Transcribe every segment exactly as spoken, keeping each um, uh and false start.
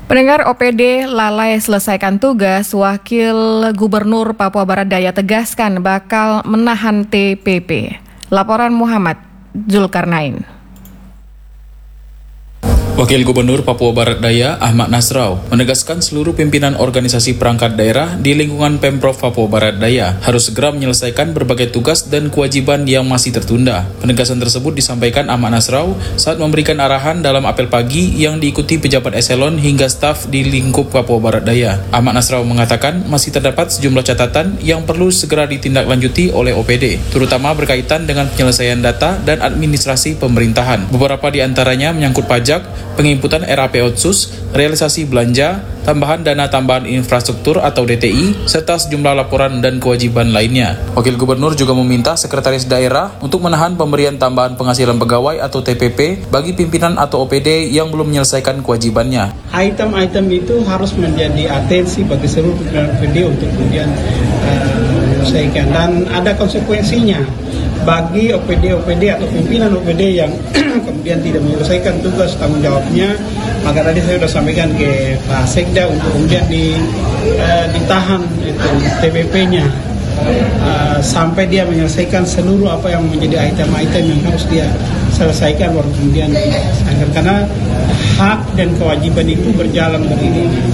Pendengar, O P D lalai selesaikan tugas, Wakil Gubernur Papua Barat Daya tegaskan bakal menahan T P P. Laporan Muhammad Zulkarnain. Wakil Gubernur Papua Barat Daya Ahmad Nasrau menegaskan seluruh pimpinan organisasi perangkat daerah di lingkungan Pemprov Papua Barat Daya harus segera menyelesaikan berbagai tugas dan kewajiban yang masih tertunda. Penegasan tersebut disampaikan Ahmad Nasrau saat memberikan arahan dalam apel pagi yang diikuti pejabat eselon hingga staf di lingkup Papua Barat Daya. Ahmad Nasrau mengatakan masih terdapat sejumlah catatan yang perlu segera ditindaklanjuti oleh O P D, terutama berkaitan dengan penyelesaian data dan administrasi pemerintahan. Beberapa di antaranya menyangkut pajak, penginputan R A P Otsus, realisasi belanja, tambahan dana tambahan infrastruktur atau D T I, serta sejumlah laporan dan kewajiban lainnya. Wakil Gubernur juga meminta Sekretaris Daerah untuk menahan pemberian tambahan penghasilan pegawai atau T P P bagi pimpinan atau O P D yang belum menyelesaikan kewajibannya. Item-item itu harus menjadi atensi bagi seluruh pimpinan O P D untuk kemudian uh, menyelesaikan, dan ada konsekuensinya bagi O P D O P D atau pimpinan O P D yang kemudian tidak menyelesaikan tugas tanggung jawabnya. Maka tadi saya sudah sampaikan ke Pak Sekda untuk kemudian di, uh, ditahan itu T P P-nya uh, sampai dia menyelesaikan seluruh apa yang menjadi item-item yang harus dia selesaikan, baru kemudian diselesaikan, karena hak dan kewajiban itu berjalan beriringan.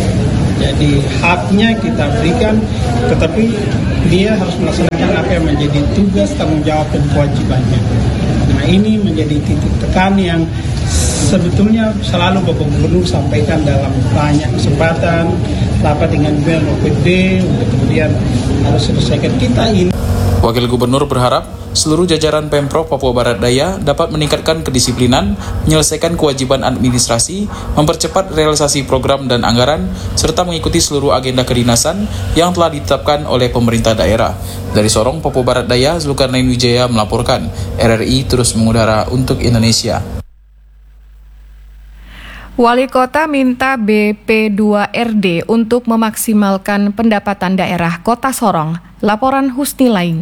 Jadi haknya kita berikan, tetapi dia harus melaksanakan apa yang menjadi tugas, tanggung jawab, dan kewajibannya. Nah, ini menjadi titik tekan yang sebetulnya selalu Bapak Gubernur sampaikan dalam banyak kesempatan, rapat dengan pimpinan O P D untuk kemudian harus selesaikan kita ini. Wakil Gubernur berharap seluruh jajaran Pemprov Papua Barat Daya dapat meningkatkan kedisiplinan, menyelesaikan kewajiban administrasi, mempercepat realisasi program dan anggaran, serta mengikuti seluruh agenda kedinasan yang telah ditetapkan oleh pemerintah daerah. Dari Sorong, Papua Barat Daya, Zulkarnain Wijaya melaporkan. R R I terus mengudara untuk Indonesia. Wali Kota minta B P dua R D untuk memaksimalkan pendapatan daerah Kota Sorong. Laporan Husni Laing.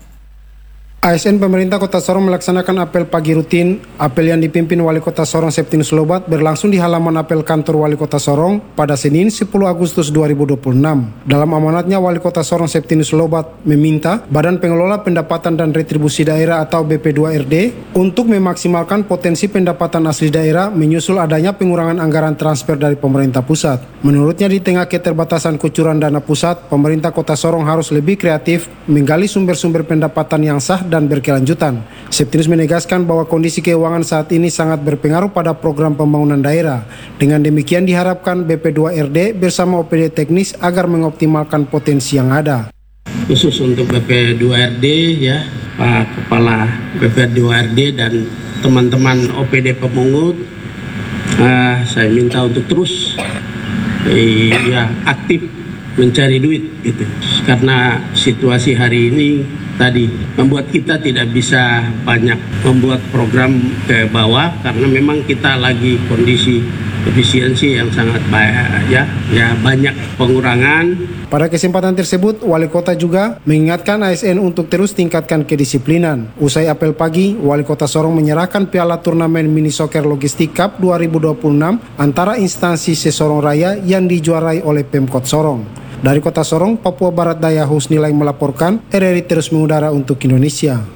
A S N pemerintah Kota Sorong melaksanakan apel pagi rutin. Apel yang dipimpin Wali Kota Sorong Septinus Lobat berlangsung di halaman apel kantor Wali Kota Sorong pada Senin sepuluh Agustus dua ribu dua puluh enam. Dalam amanatnya, Wali Kota Sorong Septinus Lobat meminta Badan Pengelola Pendapatan dan Retribusi Daerah atau B P dua R D untuk memaksimalkan potensi pendapatan asli daerah menyusul adanya pengurangan anggaran transfer dari pemerintah pusat. Menurutnya, di tengah keterbatasan kucuran dana pusat, pemerintah Kota Sorong harus lebih kreatif menggali sumber-sumber pendapatan yang sah dan berkelanjutan. Septinus menegaskan bahwa kondisi keuangan saat ini sangat berpengaruh pada program pembangunan daerah. Dengan demikian diharapkan B P dua R D bersama O P D teknis agar mengoptimalkan potensi yang ada. Khusus untuk B P dua R D ya, Pak Kepala B P dua R D dan teman-teman O P D pemungut, uh, saya minta untuk terus eh, ya aktif mencari duit gitu. Karena situasi hari ini tadi membuat kita tidak bisa banyak membuat program ke bawah karena memang kita lagi kondisi efisiensi yang sangat baik ya, ya banyak pengurangan. Pada kesempatan tersebut, Wali Kota juga mengingatkan A S N untuk terus tingkatkan kedisiplinan. Usai apel pagi, Wali Kota Sorong menyerahkan piala turnamen Mini Soccer Logistik Cup dua ribu dua puluh enam antara instansi se-Sorong Raya yang dijuarai oleh Pemkot Sorong. Dari Kota Sorong, Papua Barat Daya, Husni Laing melaporkan. R R I terus mengudara untuk Indonesia.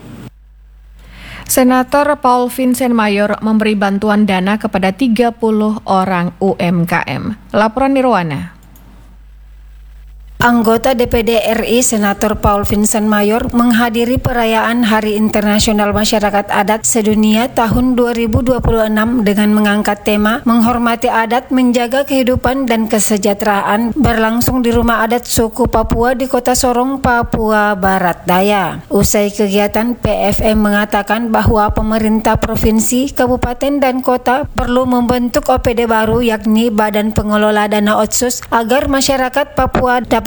Senator Paul Vincent Mayor memberi bantuan dana kepada tiga puluh orang U M K M. Laporan Nirwana. Anggota D P D R I Senator Paul Vincent Mayor menghadiri perayaan Hari Internasional Masyarakat Adat Sedunia tahun dua ribu dua puluh enam dengan mengangkat tema Menghormati Adat, Menjaga Kehidupan dan Kesejahteraan berlangsung di Rumah Adat Suku Papua di Kota Sorong, Papua Barat Daya. Usai kegiatan, P F M mengatakan bahwa pemerintah provinsi, kabupaten dan kota perlu membentuk O P D baru yakni Badan Pengelola Dana Otsus agar masyarakat Papua dapat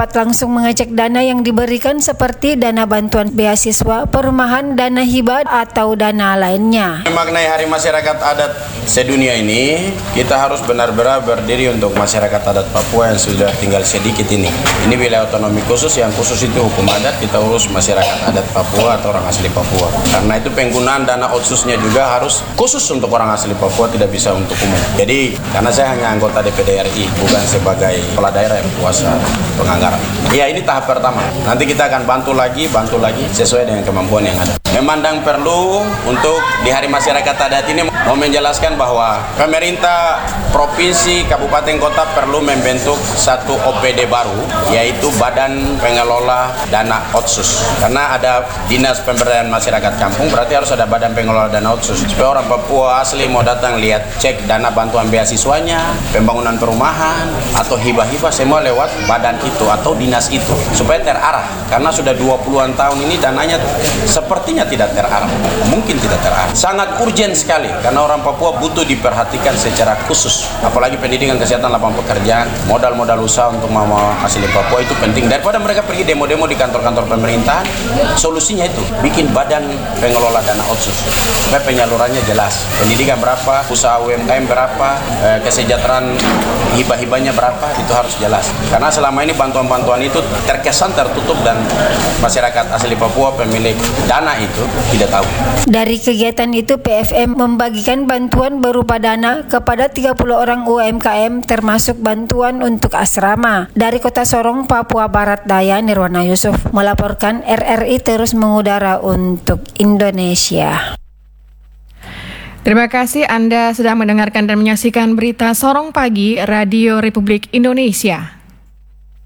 dapat langsung mengecek dana yang diberikan seperti dana bantuan beasiswa, perumahan, dana hibah, atau dana lainnya. Mengenai Hari Masyarakat Adat Sedunia ini, kita harus benar-benar berdiri untuk masyarakat adat Papua yang sudah tinggal sedikit ini. Ini wilayah otonomi khusus, yang khusus itu hukum adat, kita urus masyarakat adat Papua atau orang asli Papua. Karena itu penggunaan dana otsusnya juga harus khusus untuk orang asli Papua, tidak bisa untuk umum. Jadi, karena saya hanya anggota D P D R I, bukan sebagai kepala daerah yang kuasa penganggaran. Ya, ini tahap pertama. Nanti kita akan bantu lagi, bantu lagi sesuai dengan kemampuan yang ada. Memandang perlu untuk di Hari Masyarakat Adat ini mau menjelaskan bahwa pemerintah provinsi, kabupaten, kota perlu membentuk satu O P D baru, yaitu Badan Pengelola Dana Otsus. Karena ada Dinas Pemberdayaan Masyarakat Kampung, berarti harus ada Badan Pengelola Dana Otsus. Supaya orang Papua asli mau datang lihat, cek dana bantuan beasiswanya, pembangunan perumahan, atau hibah-hibah, semua lewat badan itu atau dinas itu. Supaya terarah. Karena sudah dua puluhan tahun ini dananya sepertinya tidak terarah, mungkin tidak terarah. Sangat urgent sekali karena orang Papua butuh diperhatikan secara khusus, apalagi pendidikan, kesehatan, lapangan pekerjaan, modal-modal usaha untuk mama asli Papua itu penting. Daripada mereka pergi demo-demo di kantor-kantor pemerintahan, solusinya itu bikin Badan Pengelola Dana Otsus supaya penyalurannya jelas, pendidikan berapa, usaha U M K M berapa, eh, kesejahteraan hibah-hibahnya berapa, itu harus jelas. Karena selama ini bantuan-bantuan itu terkesan tertutup dan masyarakat asli Papua pemilik dana itu tidak tahu. Dari kegiatan itu, P F M membagikan bantuan berupa dana kepada tiga puluh orang U M K M, termasuk bantuan untuk asrama. Dari Kota Sorong, Papua Barat Daya, Nirwana Yusuf melaporkan. R R I terus mengudara untuk Indonesia. Terima kasih Anda sudah mendengarkan dan menyaksikan berita Sorong Pagi Radio Republik Indonesia.